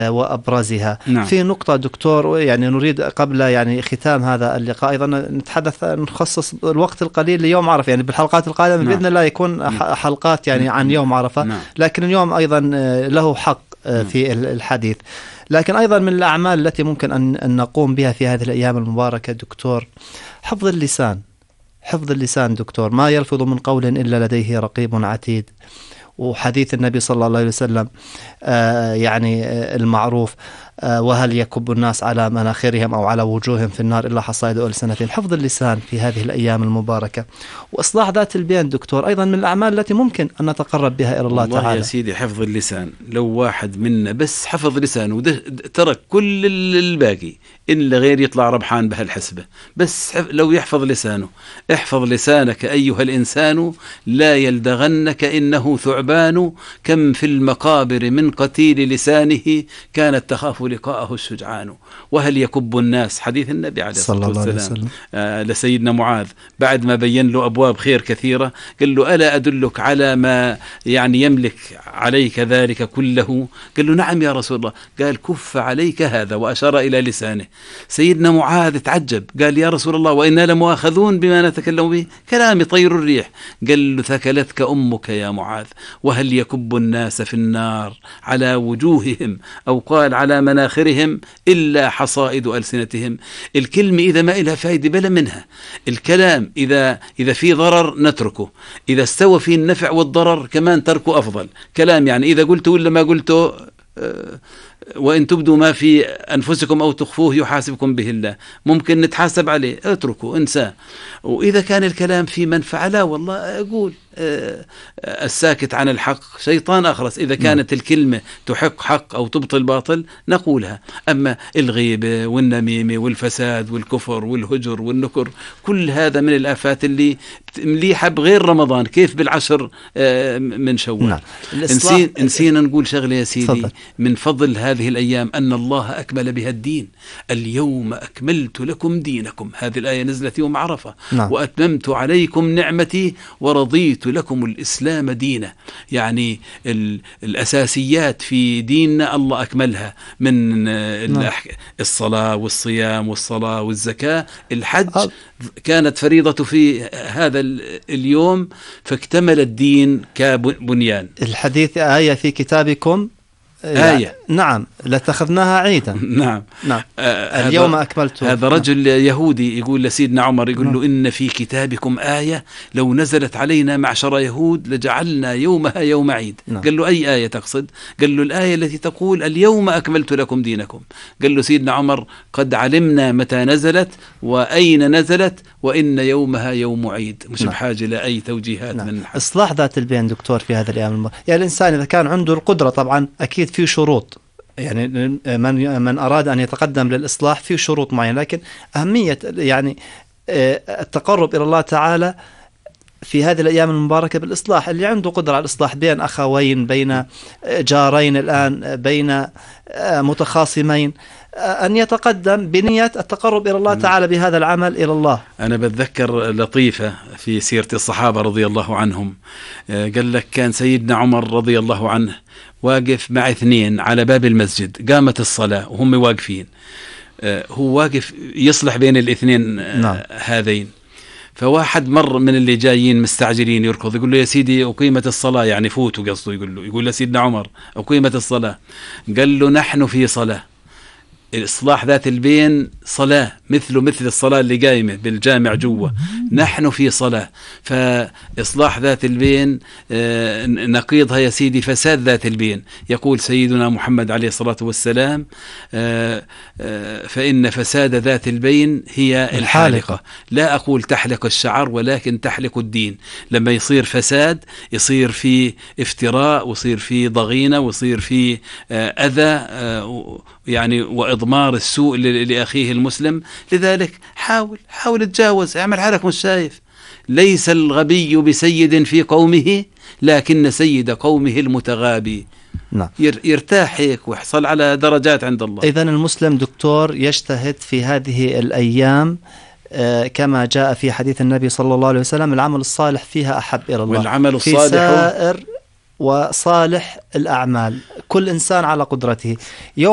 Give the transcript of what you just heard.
وأبرزها. نعم. في نقطة دكتور يعني نريد قبل يعني ختام هذا اللقاء أيضا نخصص الوقت القليل ليوم عرفة، يعني بالحلقات القادمة نعم. بإذن الله يكون حلقات يعني عن يوم عرفة. نعم. لكن اليوم أيضا له حق في الحديث. لكن أيضا من الأعمال التي ممكن أن نقوم بها في هذه الأيام المباركة دكتور حفظ اللسان. حفظ اللسان دكتور، ما يلفظ من قول إلا لديه رقيب عتيد. وحديث النبي صلى الله عليه وسلم يعني المعروف وهل يكب الناس على مناخرهم أو على وجوههم في النار إلا حصائد ألسنتهم. حفظ اللسان في هذه الأيام المباركة وإصلاح ذات البين دكتور أيضا من الأعمال التي ممكن أن نتقرب بها إلى الله تعالى. والله يا سيدي حفظ اللسان، لو واحد منا بس حفظ لسانه ترك كل الباقي إلا غير يطلع ربحان بهالحسبة. بس لو يحفظ لسانه. احفظ لسانك أيها الإنسان لا يلدغنك إنه ثعبان، كم في المقابر من قتيل لسانه كانت تخاف لقاءه الشجعان. وهل يكب الناس، حديث النبي عليه الصلاة والسلام لسيدنا معاذ بعد ما بين له أبواب خير كثيرة قال له ألا أدلك على ما يعني يملك عليك ذلك كله؟ قال له نعم يا رسول الله. قال كف عليك هذا، وأشار إلى لسانه. سيدنا معاذ تعجب قال يا رسول الله وإنا لمؤاخذون بما نتكلم به، كلام طير الريح. قال له ثكلتك أمك يا معاذ. وهل يكب الناس في النار على وجوههم أو قال على مناخرهم إلا حصائد ألسنتهم. الكلمة إذا ما إلها فايدة بلا منها. الكلام إذا في ضرر نتركه، إذا استوى فيه النفع والضرر كمان تركه أفضل. كلام يعني إذا قلته ولا ما قلته، وإن تبدوا ما في أنفسكم أو تخفوه يحاسبكم به الله، ممكن نتحاسب عليه، اتركه انساه. وإذا كان الكلام في منفعة لا والله أقول الساكت عن الحق شيطان أخرس. إذا كانت الكلمة تحق حق أو تبطل باطل نقولها. أما الغيبة والنميمة والفساد والكفر والهجر والنكر كل هذا من الآفات اللي مليحة بغير رمضان، كيف بالعشر من شوال. نسينا نقول شغلة يا سيدي صدق. من فضل هذه الأيام أن الله أكمل بها الدين. اليوم أكملت لكم دينكم، هذه الآية نزلت يوم عرفة. وأتممت عليكم نعمتي ورضيت لكم الإسلام دينا. يعني الأساسيات في ديننا الله أكملها من الصلاة والصيام والصلاة والزكاة. الحج كانت فريضة في هذا اليوم فاكتمل الدين كبنيان. الحديث آية في كتابكم آية نعم لاتخذناها عيدا. نعم. اليوم أكملت. هذا رجل يهودي يقول لسيدنا عمر يقول له إن في كتابكم آية لو نزلت علينا معشر يهود لجعلنا يومها يوم عيد. قال له أي آية تقصد؟ قال له الآية التي تقول اليوم أكملت لكم دينكم. قال له سيدنا عمر قد علمنا متى نزلت وأين نزلت وإن يومها يوم عيد، مش بحاجة لأي توجيهات من إصلاح ذات البين دكتور في هذا الأيام. يعني الإنسان إذا كان عنده القدرة طبعا أكيد في شروط، يعني من أراد أن يتقدم للإصلاح في شروط معينة، لكن أهمية يعني التقرب إلى الله تعالى في هذه الأيام المباركة بالإصلاح. اللي عنده قدرة على الإصلاح بين أخوين، بين جارين الآن، بين متخاصمين، أن يتقدم بنية التقرب إلى الله تعالى بهذا العمل إلى الله. أنا بتذكر لطيفة في سيرة الصحابة رضي الله عنهم. قال لك كان سيدنا عمر رضي الله عنه واقف مع اثنين على باب المسجد، قامت الصلاة وهم واقفين، هو واقف يصلح بين الاثنين هذين. فواحد مر من اللي جايين مستعجلين يركض يقول له يا سيدي أقيمت الصلاة، يعني فوتوا قصده يقول له سيدنا عمر أقيمت الصلاة. قال له نحن في صلاة. إصلاح ذات البين صلاة مثل الصلاة اللي قايمة بالجامع جوا، نحن في صلاة. فإصلاح ذات البين نقيضها يا سيدي فساد ذات البين. يقول سيدنا محمد عليه الصلاة والسلام فإن فساد ذات البين هي الحالقة. لا أقول تحلق الشعر ولكن تحلق الدين. لما يصير فساد يصير في افتراء ويصير في ضغينة ويصير في أذى يعني وإضمار السوء لأخيه المسلم. لذلك حاول تجاوز، اعمل حالك مش شايف. ليس الغبي بسيد في قومه لكن سيد قومه المتغابي. يرتاح هيك ويحصل على درجات عند الله. إذن المسلم دكتور يجتهد في هذه الأيام كما جاء في حديث النبي صلى الله عليه وسلم العمل الصالح فيها أحب إلى الله. والعمل الصالح في سائر وصالح الأعمال كل إنسان على قدرته.